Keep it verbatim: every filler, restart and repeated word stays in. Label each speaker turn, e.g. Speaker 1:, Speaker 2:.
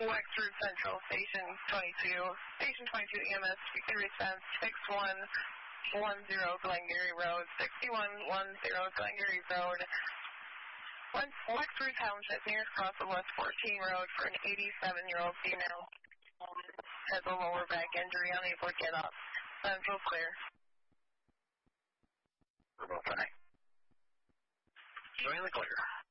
Speaker 1: Wexford Central, Station twenty-two. Station twenty-two E M S, speaker response six one one zero Glengarry Road, sixty-one ten Glengarry Road, Wexford Township, near cross of West fourteen Road for an eighty-seven-year-old female. Has a lower back injury, unable to get up. Central clear.
Speaker 2: We're both right. Join the clear.